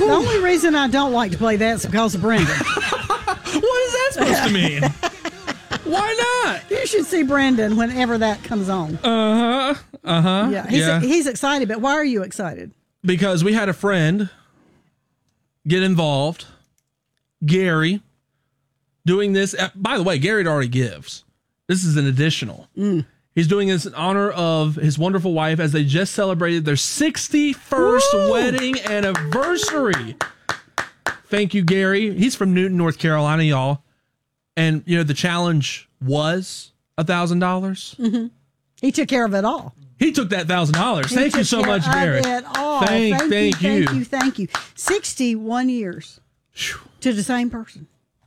The only reason I don't like to play that is because of Brendan. What is that supposed to mean? Why not? You should see Brendan whenever that comes on. Yeah, he's excited, but why are you excited? Because we had a friend get involved, Gary, doing this. By the way, Gary already gives. This is an additional. He's doing this in honor of his wonderful wife as they just celebrated their 61st wedding anniversary. Thank you, Gary. He's from Newton, North Carolina, y'all. And, you know, the challenge was $1,000. He took care of it all. He took that $1,000. Thank you so much, Gary. Thank you. 61 years to the same person.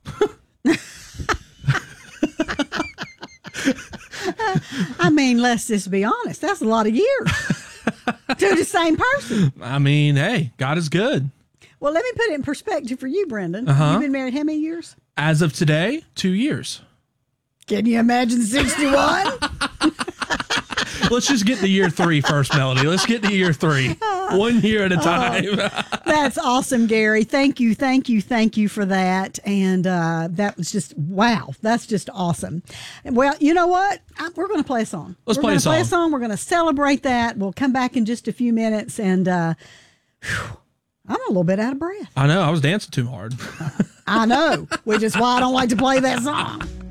I mean, let's just be honest. That's a lot of years to the same person. I mean, hey, God is good. Well, let me put it in perspective for you, Brendan. You've been married how many years? As of today, 2 years. Can you imagine 61? Let's just get to year 3 first, Melody. Let's get to year 3. 1 year at a time. That's awesome, Gary. Thank you for that. And that was just, wow, that's just awesome. Well, you know what? We're going to play a song. Let's play a song. We're going to celebrate that. We'll come back in just a few minutes. And I'm a little bit out of breath. I know. I was dancing too hard. I know, which is why I don't like to play that song.